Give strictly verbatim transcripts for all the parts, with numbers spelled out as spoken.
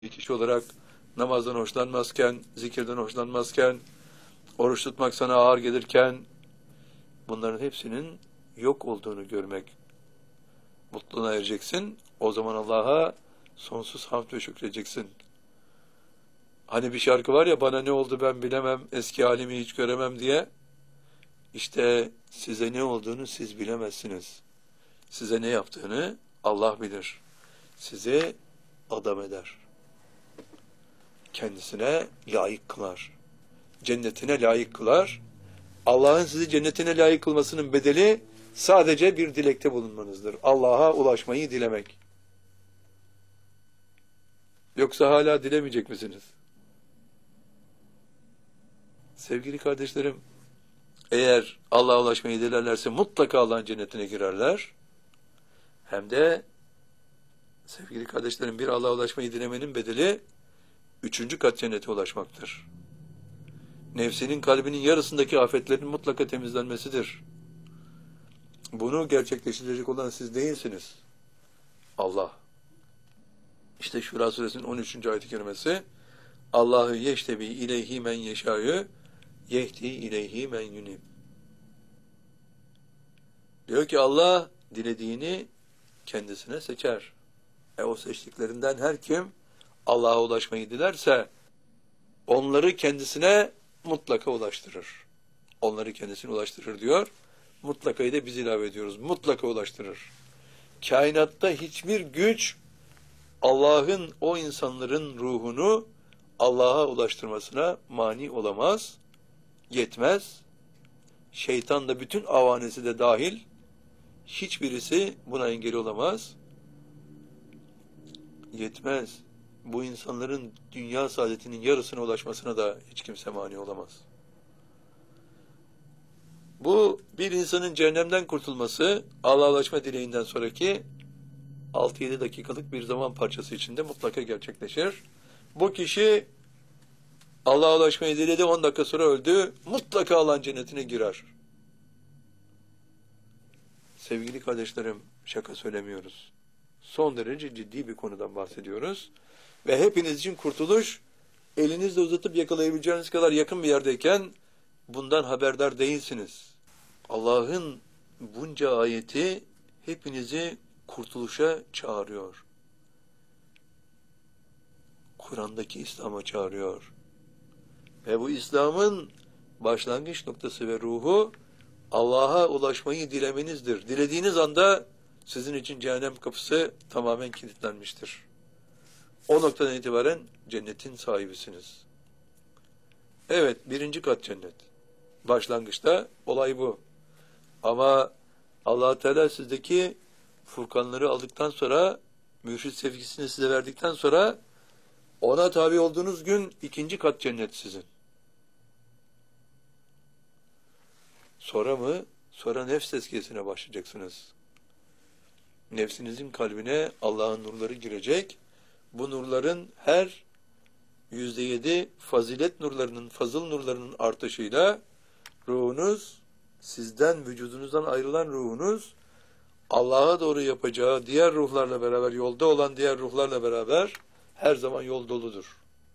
Bir kişi olarak namazdan hoşlanmazken, zikirden hoşlanmazken, oruç tutmak sana ağır gelirken, bunların hepsinin yok olduğunu görmek mutluluğuna ereceksin. O zaman Allah'a sonsuz hamd ve şükredeceksin. Hani bir şarkı var ya, bana ne oldu ben bilemem, eski halimi hiç göremem diye. İşte size ne olduğunu siz bilemezsiniz. Size ne yaptığını Allah bilir. Sizi adam eder. Kendisine layık kılar. Cennetine layık kılar. Allah'ın sizi cennetine layık kılmasının bedeli sadece bir dilekte bulunmanızdır. Allah'a ulaşmayı dilemek. Yoksa hala dilemeyecek misiniz? Sevgili kardeşlerim, eğer Allah'a ulaşmayı dilerlerse mutlaka Allah'ın cennetine girerler. Hem de sevgili kardeşlerim, bir Allah'a ulaşmayı dilemenin bedeli üçüncü kat cennete ulaşmaktır. Nefsinin, kalbinin yarısındaki afetlerin mutlaka temizlenmesidir. Bunu gerçekleştirecek olan siz değilsiniz. Allah. İşte Şura suresinin on üçüncü ayet-i kerimesi, Allahu yeştebi ileyhi men yeşâ'yü yehdi ileyhi men yunib. Diyor ki Allah dilediğini kendisine seçer. E o seçtiklerinden her kim Allah'a ulaşmayı dilerse onları kendisine mutlaka ulaştırır. Onları kendisine ulaştırır diyor. Mutlakayı da biz ilave ediyoruz. Mutlaka ulaştırır. Kainatta hiçbir güç Allah'ın o insanların ruhunu Allah'a ulaştırmasına mani olamaz, yetmez. Şeytan da bütün avanesi de dahil, hiçbirisi buna engel olamaz, yetmez. Bu insanların dünya saadetinin yarısına ulaşmasına da hiç kimse mani olamaz. Bu bir insanın cehennemden kurtulması Allah'a ulaşma dileğinden sonraki altı yedi dakikalık bir zaman parçası içinde mutlaka gerçekleşir. Bu kişi Allah'a ulaşmayı diledi, on dakika sonra öldü, mutlaka Allah'ın cennetine girer. Sevgili kardeşlerim, şaka söylemiyoruz. Son derece ciddi bir konudan bahsediyoruz. Ve hepiniz için kurtuluş, elinizle uzatıp yakalayabileceğiniz kadar yakın bir yerdeyken bundan haberdar değilsiniz. Allah'ın bunca ayeti hepinizi kurtuluşa çağırıyor. Kur'an'daki İslam'a çağırıyor. Ve bu İslam'ın başlangıç noktası ve ruhu Allah'a ulaşmayı dilemenizdir. Dilediğiniz anda sizin için cehennem kapısı tamamen kilitlenmiştir. O noktadan itibaren cennetin sahibisiniz. Evet, birinci kat cennet. Başlangıçta olay bu. Ama Allah Teala sizdeki furkanları aldıktan sonra, mürşid sevgisini size verdikten sonra ona tabi olduğunuz gün ikinci kat cennet sizin. Sonra mı? Sonra nefs tezkiyesine başlayacaksınız. Nefsinizin kalbine Allah'ın nurları girecek. Bu nurların her yüzde yedi fazilet nurlarının, fazıl nurlarının artışıyla ruhunuz, sizden, vücudunuzdan ayrılan ruhunuz Allah'a doğru yapacağı diğer ruhlarla beraber, yolda olan diğer ruhlarla beraber her zaman yol doludur.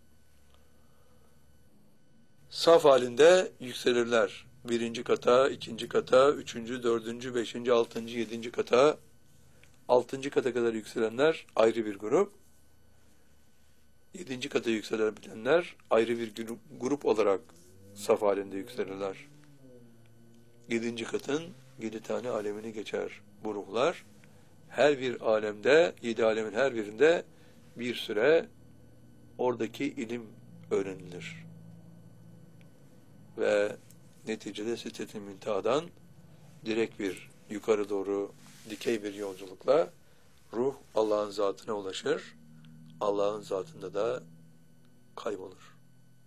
Saf halinde yükselirler. Birinci kata, ikinci kata, üçüncü, dördüncü, beşinci, altıncı, yedinci kata, altıncı kata kadar yükselenler ayrı bir grup. Yedinci kata yükselebilenler ayrı bir grup, grup olarak saf halinde yükselirler. Yedinci katın yedi tane alemini geçer bu ruhlar. Her bir alemde, yedi alemin her birinde bir süre oradaki ilim öğrenilir. Ve neticede Sidret-i Münteha'dan direkt bir yukarı doğru dikey bir yolculukla ruh Allah'ın zatına ulaşır. Allah'ın zatında da kaybolur.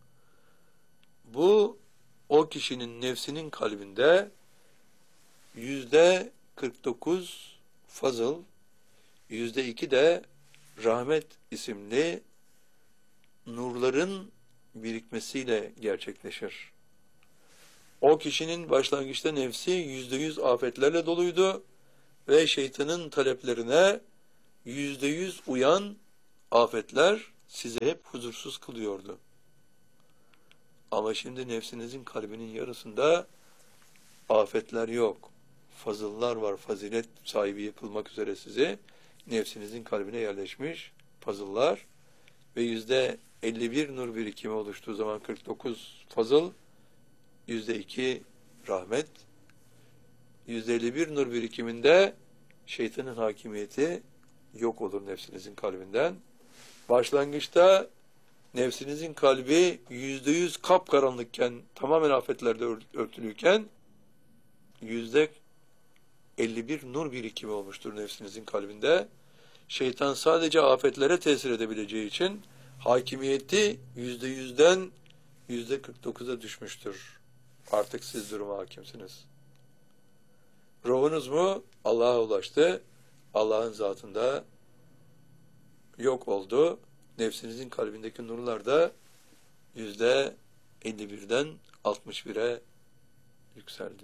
Bu o kişinin nefsinin kalbinde yüzde kırk dokuz fazıl, yüzde iki de rahmet isimli nurların birikmesiyle gerçekleşir. O kişinin başlangıçta nefsi yüzde yüz afetlerle doluydu ve şeytanın taleplerine yüzde yüz uyan afetler sizi hep huzursuz kılıyordu. Ama şimdi nefsinizin kalbinin yarısında afetler yok. Fazıllar var, fazilet sahibi yapılmak üzere sizi nefsinizin kalbine yerleşmiş fazıllar ve yüzde elli bir nur birikimi oluştuğu zaman kırk dokuz fazıl, yüzde iki rahmet, yüzde elli bir nur birikiminde şeytanın hakimiyeti yok olur nefsinizin kalbinden. Başlangıçta nefsinizin kalbi yüzde yüz kapkaranlıkken, tamamen afetlerde örtülüyken yüzde elli bir nur birikimi olmuştur nefsinizin kalbinde. Şeytan sadece afetlere tesir edebileceği için hakimiyeti yüzde yüzden yüzde kırk dokuza düşmüştür. Artık siz duruma hakimsiniz. Ruhunuz mu? Allah'a ulaştı. Allah'ın zatında yok oldu. Nefsinizin kalbindeki nurlar da yüzde elli birden altmış bire yükseldi.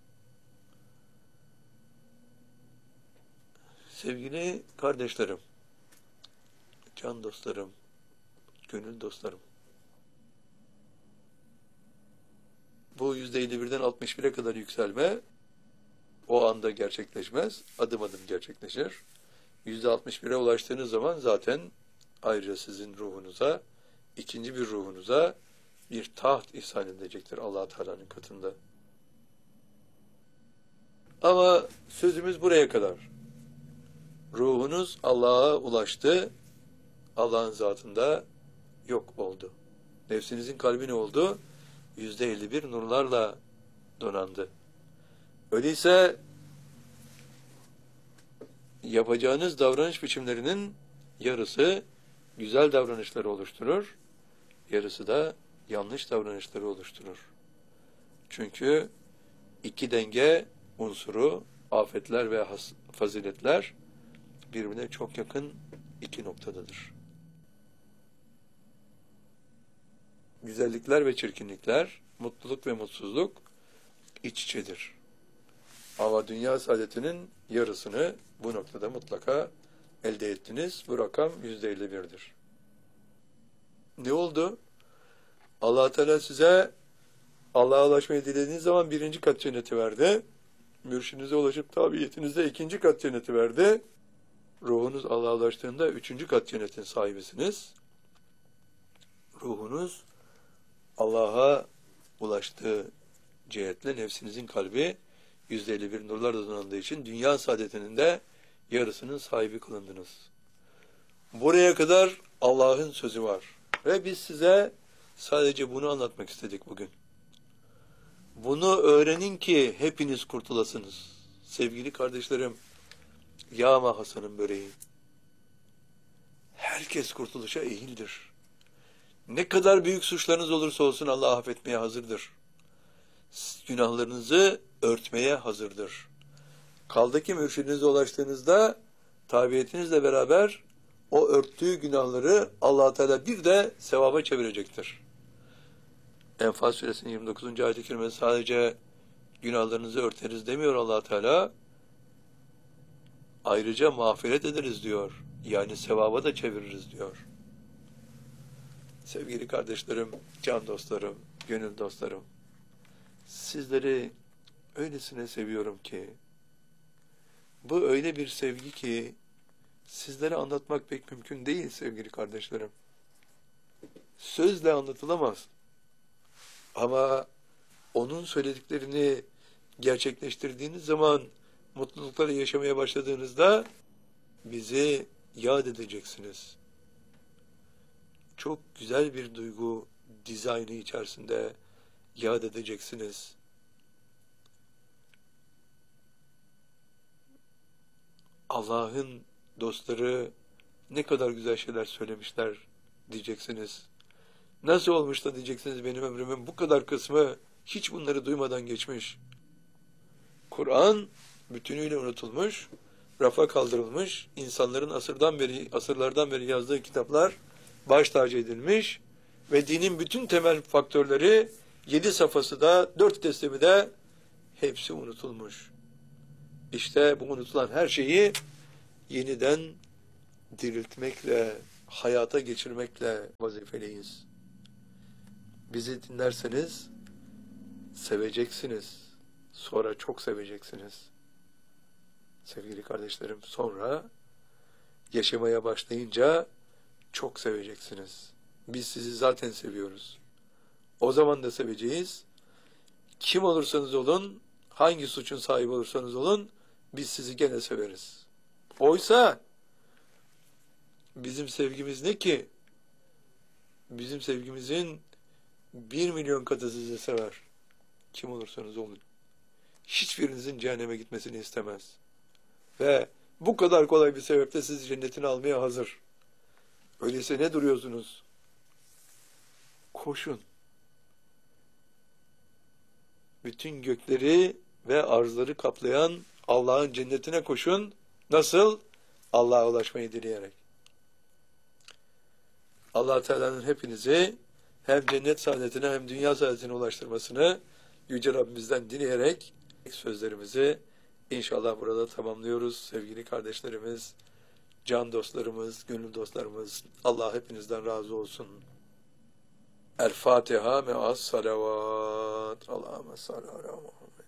Sevgili kardeşlerim, can dostlarım, gönül dostlarım, bu yüzde elli birden altmış bire kadar yükselme o anda gerçekleşmez, adım adım gerçekleşir. yüzde altmış bire ulaştığınız zaman zaten ayrıca sizin ruhunuza, ikinci bir ruhunuza bir taht ihsan edilecektir Allah Teala'nın katında. Ama sözümüz buraya kadar. Ruhunuz Allah'a ulaştı, Allah'ın zatında yok oldu. Nefsinizin kalbi ne oldu? yüzde elli bir nurlarla donandı. Öyleyse yapacağınız davranış biçimlerinin yarısı güzel davranışları oluşturur, yarısı da yanlış davranışları oluşturur. Çünkü iki denge unsuru, afetler ve faziletler birbirine çok yakın iki noktadadır. Güzellikler ve çirkinlikler, mutluluk ve mutsuzluk iç içedir. Ama dünya saadetinin yarısını bu noktada mutlaka elde ettiniz. Bu rakam yüzde elli birdir. Ne oldu? Allah Teala size Allah'a ulaşmayı dilediğiniz zaman birinci kat cenneti verdi. Mürşidinize ulaşıp tabiiyetinizde ikinci kat cenneti verdi. Ruhunuz Allah'a ulaştığında üçüncü kat cennetin sahibisiniz. Ruhunuz Allah'a ulaştığı cihetle nefsinizin kalbi yüzde elli bir nurlarla donandığı için dünya saadetinin de yarısının sahibi kılındınız. Buraya kadar Allah'ın sözü var. Ve biz size sadece bunu anlatmak istedik bugün. Bunu öğrenin ki hepiniz kurtulasınız. Sevgili kardeşlerim, yağma Hasan'ın böreği. Herkes kurtuluşa eğildir. Ne kadar büyük suçlarınız olursa olsun Allah affetmeye hazırdır. Günahlarınızı örtmeye hazırdır. Kaldı ki mürşidinize ulaştığınızda tabiiyetinizle beraber o örttüğü günahları Allah Teala bir de sevaba çevirecektir. Enfal suresinin yirmi dokuzuncu ayet-i kerime sadece günahlarınızı örteriz demiyor Allah Teala. Ayrıca mağfiret ederiz diyor. Yani sevaba da çeviririz diyor. Sevgili kardeşlerim, can dostlarım, gönül dostlarım, sizleri öylesine seviyorum ki, bu öyle bir sevgi ki, sizlere anlatmak pek mümkün değil sevgili kardeşlerim. Sözle anlatılamaz. Ama onun söylediklerini gerçekleştirdiğiniz zaman, mutlulukları yaşamaya başladığınızda, bizi yad edeceksiniz. Çok güzel bir duygu dizaynı içerisinde yad edeceksiniz. Allah'ın dostları ne kadar güzel şeyler söylemişler diyeceksiniz. Nasıl olmuş da diyeceksiniz benim ömrümün bu kadar kısmı hiç bunları duymadan geçmiş. Kur'an bütünüyle unutulmuş, rafa kaldırılmış, insanların asırdan beri, asırlardan beri yazdığı kitaplar baş tacı edilmiş ve dinin bütün temel faktörleri yedi safhası da, dört teslimi de hepsi unutulmuş. İşte bu unutulan her şeyi yeniden diriltmekle hayata geçirmekle vazifeliyiz. Bizi dinlerseniz seveceksiniz. Sonra çok seveceksiniz. Sevgili kardeşlerim, sonra yaşamaya başlayınca çok seveceksiniz. Biz sizi zaten seviyoruz. O zaman da seveceğiz. Kim olursanız olun, hangi suçun sahibi olursanız olun, biz sizi gene severiz. Oysa bizim sevgimiz ne ki? Bizim sevgimizin bir milyon katı sizi sever. Kim olursanız olun. Hiçbirinizin cehenneme gitmesini istemez. Ve bu kadar kolay bir sebeple sizi cennetine almaya hazır. Öyleyse ne duruyorsunuz? Koşun. Bütün gökleri ve arzları kaplayan Allah'ın cennetine koşun. Nasıl? Allah'a ulaşmayı dileyerek. Allah Teala'nın hepinizi hem cennet saadetine hem dünya saadetine ulaştırmasını Yüce Rabbimizden dileyerek sözlerimizi inşallah burada tamamlıyoruz. Sevgili kardeşlerimiz, can dostlarımız, gönül dostlarımız, Allah hepinizden razı olsun. El Fatiha me'as salavat. Allahümme salli ala Muhammed.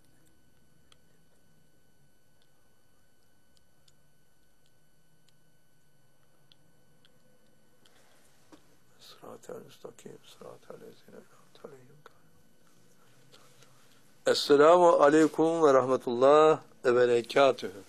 Sıratel müstakim, sıratel lezine aleyhim. Esselamu aleyküm ve rahmetullah ve berekatühü.